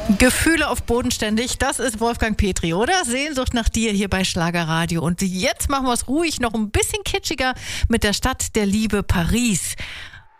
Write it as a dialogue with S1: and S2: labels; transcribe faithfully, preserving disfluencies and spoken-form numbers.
S1: Gefühle auf bodenständig, das ist Wolfgang Petri, oder? Sehnsucht nach dir hier bei Schlagerradio. Und jetzt machen wir es ruhig, noch ein bisschen kitschiger mit der Stadt der Liebe Paris.